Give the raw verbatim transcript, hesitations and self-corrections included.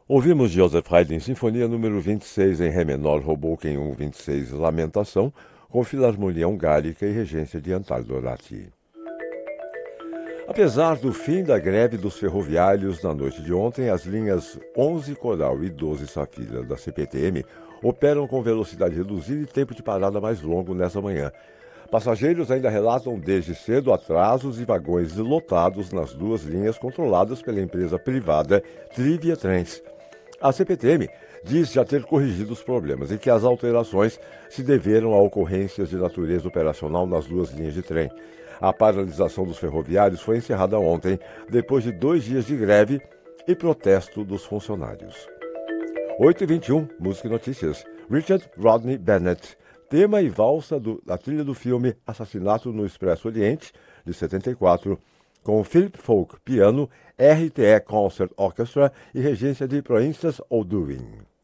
Ouvimos Joseph Haydn, Sinfonia número vinte e seis em Ré menor, Hoboken cento e vinte e seis, Lamentação, com Filarmonia Hungarica e regência de Antal Dorati. Apesar do fim da greve dos ferroviários na noite de ontem, as linhas onze Coral e doze Safira da C P T M operam com velocidade reduzida e tempo de parada mais longo nesta manhã. Passageiros ainda relatam desde cedo atrasos e vagões lotados nas duas linhas controladas pela empresa privada Trivia Trens. A C P T M diz já ter corrigido os problemas e que as alterações se deveram a ocorrências de natureza operacional nas duas linhas de trem. A paralisação dos ferroviários foi encerrada ontem, depois de dois dias de greve e protesto dos funcionários. oito e vinte e um, Música e Notícias. Richard Rodney Bennett, tema e valsa do, da trilha do filme Assassinato no Expresso Oriente, de setenta e quatro, com Philip Falk, piano, R T E Concert Orchestra e regência de Proinsias O'Doin.